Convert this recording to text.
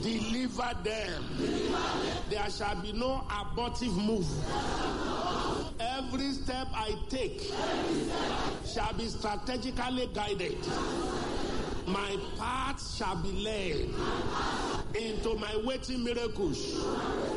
Deliver them. There shall be no abortive move. Every step I take shall be strategically guided. My path shall be led into my waiting miracles.